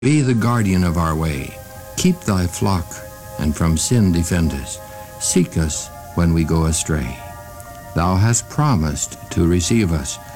Be the guardian of our way. Keep thy flock, and from sin defend us. Seek us when we go astray. Thou hast promised to receive us.